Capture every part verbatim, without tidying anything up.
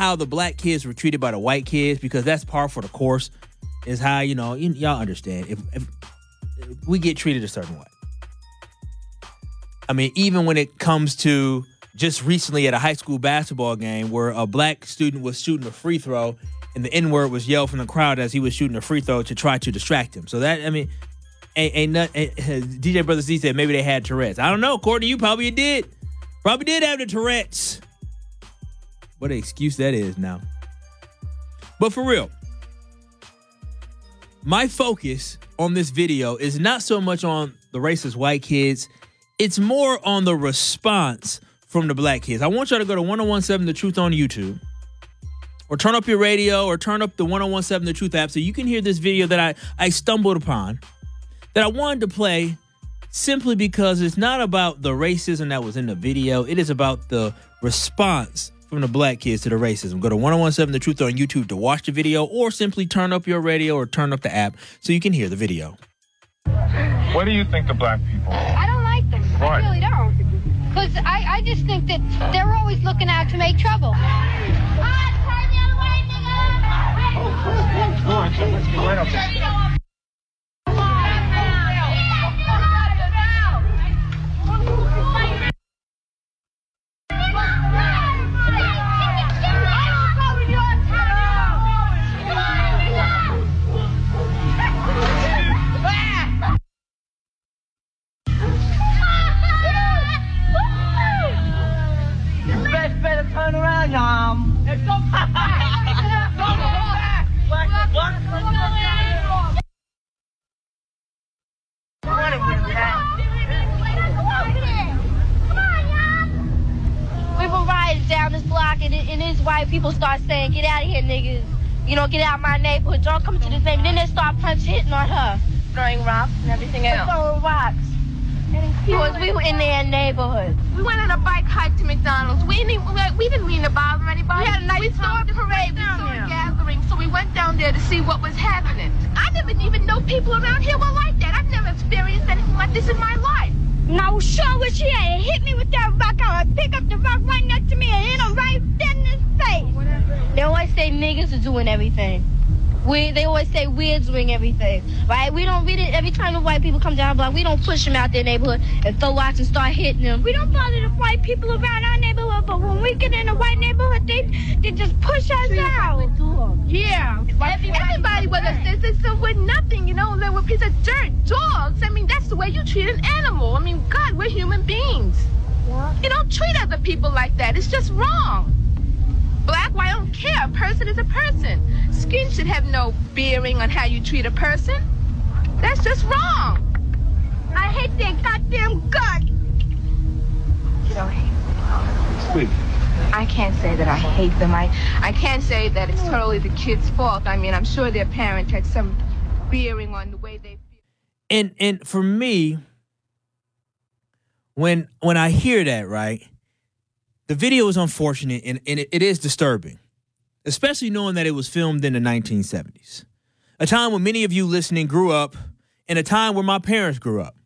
how the black kids were treated by the white kids, because that's par for the course, is how, you know, y- y'all understand. If, if we get treated a certain way. I mean, even when it comes to just recently at a high school basketball game where a black student was shooting a free throw and the N-word was yelled from the crowd as he was shooting a free throw to try to distract him. So that, I mean, ain't, ain't not, ain't, D J Brother Z said maybe they had Tourette's. I don't know. According to you, probably it did. Probably did have the Tourette's. What an excuse that is now. But for real, my focus on this video is not so much on the racist white kids. It's more on the response from the black kids. I want y'all to go to ten seventeen The Truth on YouTube, or turn up your radio, or turn up the ten seventeen The Truth app so you can hear this video that I, I stumbled upon, that I wanted to play simply because it's not about the racism that was in the video. It is about the response from the black kids to the racism. Go to ten seventeen The Truth on YouTube to watch the video, or simply turn up your radio or turn up the app so you can hear the video. What do you think of black people? I don't like them. Why? I really don't. Because I, I just think that they're always looking out to make trouble. Let's get right up there. Turn around, um. Hey, don't go back. Don't go back. What? What? We were riding down this block, and, it, and these white people start saying, "Get out of here, niggas. You know, get out of my neighborhood. Don't come to this neighborhood." Then they start punch hitting on her. Throwing rocks and everything else. Throwing rocks. Because we were in their neighborhood. We went on a bike hike to McDonald's. We didn't, we didn't mean to bother anybody. We had a nice We saw a parade, we saw there. a gathering, so we went down there to see what was happening. I never even know people around here were like that. I've never experienced anything like this in my life. No, sure what she had. It hit me with that rock. I would pick up the rock right next to me and hit him right dead in his face. They always say niggas are doing everything. We, they always say we're doing everything, right? We don't read it every time the white people come down the block. We don't push them out their neighborhood and throw rocks and start hitting them. We don't bother the white people around our neighborhood, but when we get in a white neighborhood, they they just push us out. Yeah. Everybody was a citizen with nothing, you know. They were a piece of dirt, dogs. I mean, that's the way you treat an animal. I mean, God, we're human beings. Yeah. You don't treat other people like that. It's just wrong. Black, white, I don't care. A person is a person. Skin should have no bearing on how you treat a person. That's just wrong. I hate their goddamn guts. You don't hate them. Speak. I can't say that I hate them. I, I can't say that it's totally the kids' fault. I mean, I'm sure their parents had some bearing on the way they feel. And and for me, when when I hear that, right, the video is unfortunate and, and it, it is disturbing, especially knowing that it was filmed in the nineteen seventies, a time when many of you listening grew up, and a time where my parents grew up.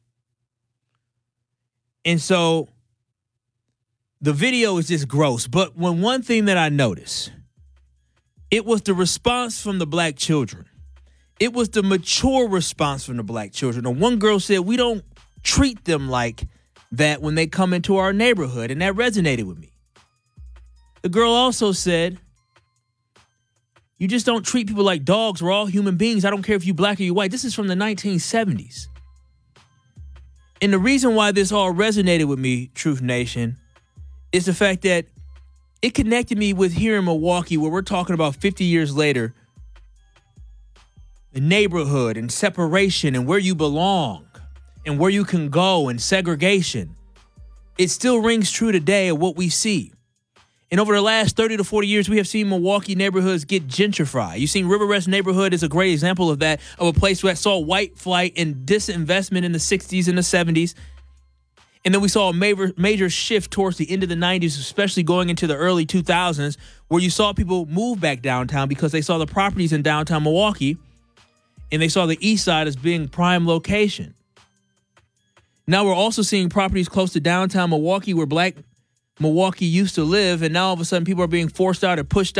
And so the video is just gross. But when one thing that I noticed, it was the response from the black children. It was the mature response from the black children. And one girl said, we don't treat them like that when they come into our neighborhood. And that resonated with me. The girl also said, you just don't treat people like dogs. We're all human beings. I don't care if you're black or you're white. This is from the nineteen seventies. And the reason why this all resonated with me, Truth Nation, is the fact that it connected me with here in Milwaukee, where we're talking about fifty years later, the neighborhood and separation and where you belong and where you can go and segregation. It still rings true today of what we see. And over the last thirty to forty years, we have seen Milwaukee neighborhoods get gentrified. You've seen River Rest neighborhood is a great example of that, of a place that saw white flight and disinvestment in the sixties and the seventies. And then we saw a major, major shift towards the end of the nineties, especially going into the early two thousands, where you saw people move back downtown because they saw the properties in downtown Milwaukee and they saw the east side as being prime location. Now we're also seeing properties close to downtown Milwaukee where black Milwaukee used to live, and now all of a sudden people are being forced out or pushed out